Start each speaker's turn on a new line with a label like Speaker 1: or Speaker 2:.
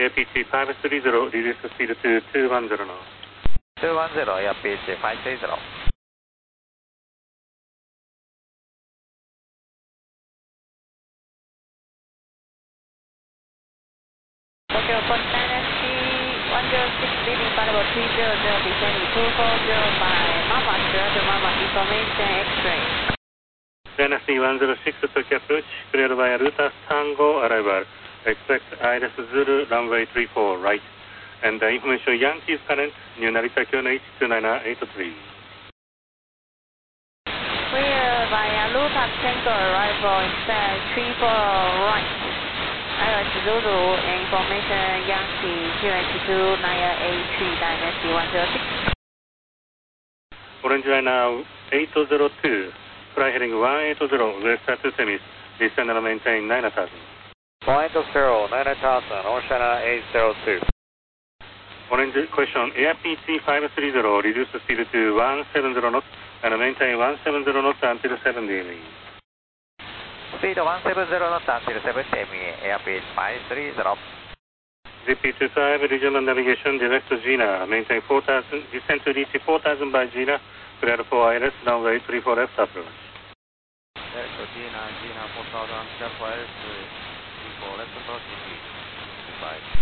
Speaker 1: APT 530, reduce the speed to 210 now.
Speaker 2: 210, APT 530.
Speaker 3: Tokyo Point 9SC 106 leading Parabol 300, descending 240 by Mama, direct to Mama, information X-ray.
Speaker 1: NSC 106, Tokyo approach, cleared by Ruta Tango arrival. Expect Iris Zulu, runway 34, right. And the information Yankees current, New Narita QNH 29983.
Speaker 3: Clear via Ruta Tango arrival, expect 34 right. Iris Zulu, information Yankee QNH 29983, Dynasty 106.
Speaker 1: Orange line now 802, fly heading 180, west at Semis, descend and maintain 9000.
Speaker 2: 180, 9000, Oceana 802.
Speaker 1: Orange question, AirPT 530, reduce the speed to 170 knots and maintain 170 knots until 70 ME.
Speaker 2: Speed 170 knots until 70 ME, AirPT 530.
Speaker 1: GP25, regional navigation, direct to Gina, maintain 4000, descend to DC 4000 by Gina, clear for ILS, runway 34 left approach.
Speaker 2: Direct to Gina, Gina 4000, clear for ILS, 34 left approach, 5.